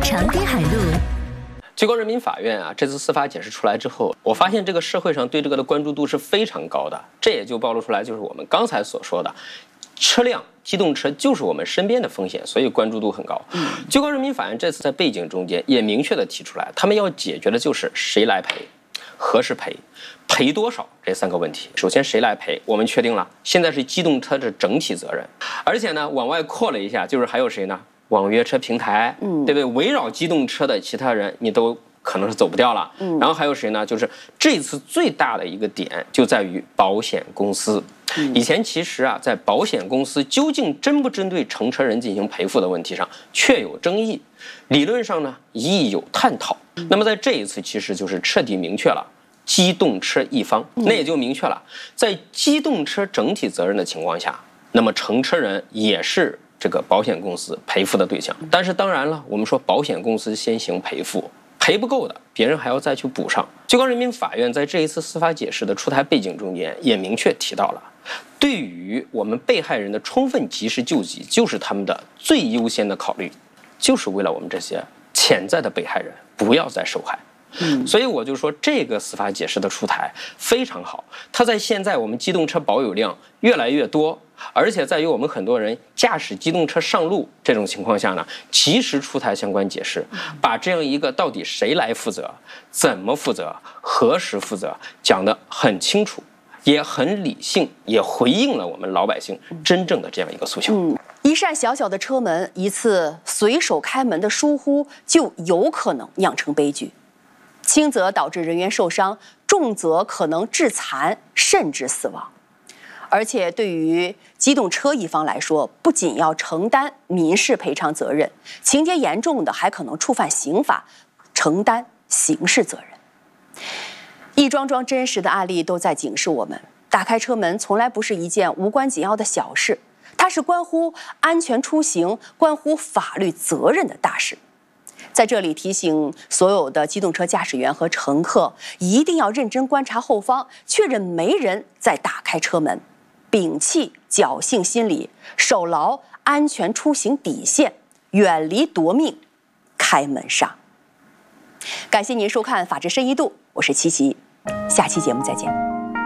长滨海路。 最高人民法院啊，这次司法解释出来之后，我发现这个社会上对这个的关注度是非常高的，这也就暴露出来，就是我们刚才所说的，车辆、机动车就是我们身边的风险，所以关注度很高。最高人民法院这次在背景中间也明确的提出来，他们要解决的就是谁来赔、何时赔、赔多少这3个问题。首先谁来赔，我们确定了，现在是机动车的整体责任，而且呢，往外扩了一下，就是还有谁呢？网约车平台，对不对？围绕机动车的其他人，你都可能是走不掉了。然后还有谁呢？就是这次最大的一个点就在于保险公司。以前其实啊，在保险公司究竟针不针对乘车人进行赔付的问题上，确有争议，理论上呢亦有探讨。那么在这一次，其实就是彻底明确了机动车一方，那也就明确了，在机动车整体责任的情况下，那么乘车人也是这个保险公司赔付的对象。但是当然了，我们说保险公司先行赔付，赔不够的，别人还要再去补上。最高人民法院在这一次司法解释的出台背景中间，也明确提到了，对于我们被害人的充分及时救济，就是他们的最优先的考虑，就是为了我们这些潜在的被害人不要再受害。所以我就说这个司法解释的出台非常好，它在现在我们机动车保有量越来越多，而且在于我们很多人驾驶机动车上路这种情况下呢，及时出台相关解释，把这样一个到底谁来负责、怎么负责、何时负责讲得很清楚，也很理性，也回应了我们老百姓真正的这样一个诉求。 一扇小小的车门，一次随手开门的疏忽，就有可能酿成悲剧。轻则导致人员受伤，重则可能致残甚至死亡。而且对于机动车一方来说，不仅要承担民事赔偿责任，情节严重的还可能触犯刑法，承担刑事责任。一桩桩真实的案例都在警示我们，打开车门从来不是一件无关紧要的小事，它是关乎安全出行、关乎法律责任的大事。在这里提醒所有的机动车驾驶员和乘客，一定要认真观察后方，确认没人再打开车门，摒弃侥幸心理，守牢安全出行底线，远离夺命开门杀。感谢您收看《法治深一度》，我是琪琪，下期节目再见。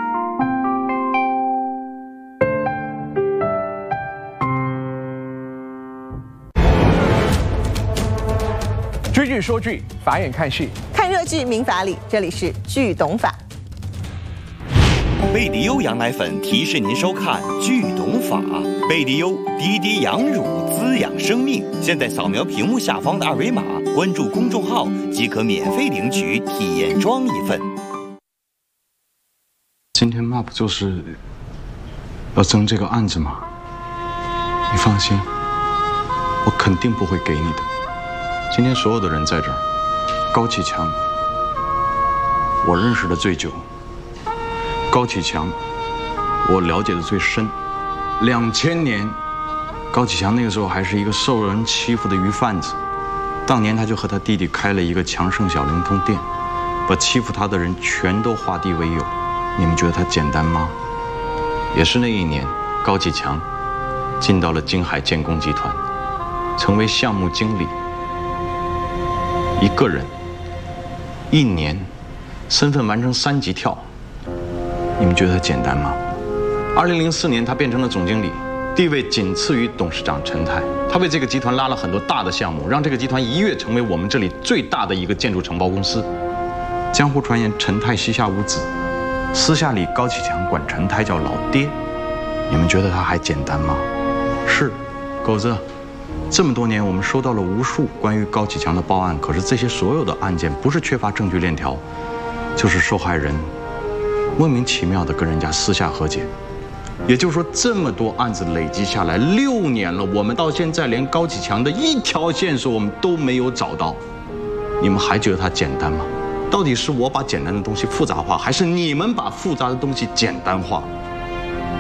追剧说剧，法眼看戏， 看热剧民法理，这里是剧懂法。 贝迪优羊奶粉提示您收看《剧懂法》。贝迪优滴滴羊乳滋养生命。现在扫描屏幕下方的2维码，关注公众号即可免费领取体验装一份。 今天嘛不就是要争这个案子吗？你放心，我肯定不会给你的。今天所有的人在这儿，高启强，我认识的最久。高启强，我了解的最深。2000年，高启强那个时候还是一个受人欺负的鱼贩子。当年他就和他弟弟开了一个强盛小灵通店，把欺负他的人全都化敌为友。你们觉得他简单吗？也是那一年，高启强进到了京海建工集团，成为项目经理。一个人1年身份完成3级跳，你们觉得简单吗？2004年他变成了总经理，地位仅次于董事长陈泰。他为这个集团拉了很多大的项目，让这个集团一跃成为我们这里最大的一个建筑承包公司。江湖传言陈泰膝下无子，私下里高启强管陈泰叫老爹。你们觉得他还简单吗？是，狗子。这么多年，我们收到了无数关于高启强的报案，可是这些所有的案件不是缺乏证据链条，就是受害人莫名其妙的跟人家私下和解。也就是说，这么多案子累积下来6年了，我们到现在连高启强的一条线索我们都没有找到。你们还觉得它简单吗？到底是我把简单的东西复杂化，还是你们把复杂的东西简单化？